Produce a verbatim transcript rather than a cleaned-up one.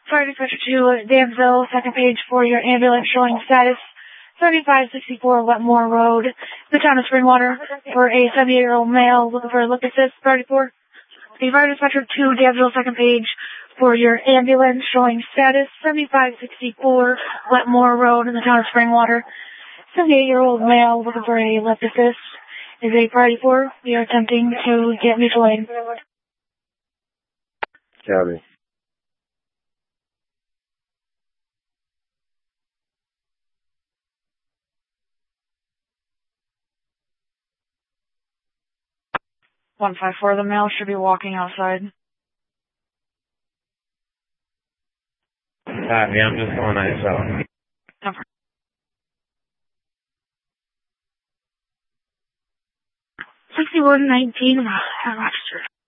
Fire dispatcher two, Danville, second page for your ambulance showing status thirty-five sixty-four Wetmore Road, the town of Springwater, for a seventy-eight-year-old male looking for a lip assist. thirty-four. The fire dispatcher two, Danville, second page for your ambulance showing status seventy-five sixty-four Wetmore Road in the town of Springwater. seventy-eight-year-old male looking for a lip assist. Is a priority four. We are attempting to get mutual aid. Copy. one five four, the male should be walking outside. Copy, I'm just going outside. Number. sixty-one nineteen, Rochester.